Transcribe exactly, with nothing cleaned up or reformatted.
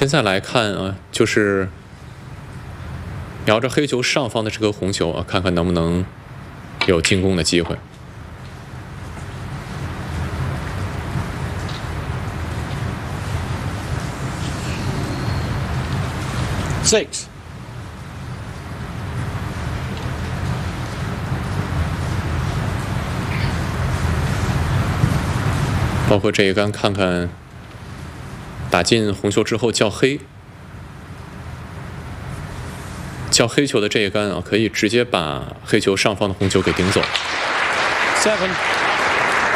现在来看啊，就是瞄着黑球上方的这颗红球啊，看看能不能有进攻的机会。 Six. 包括这一杆，看看打进红球之后叫黑，叫黑球的这一杆啊，可以直接把黑球上方的红球给顶走。 Seven.